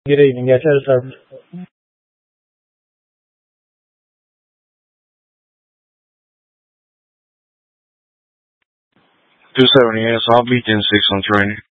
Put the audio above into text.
Good evening. Yes, I'll start. 270, yes, I'll be 10-6 on training.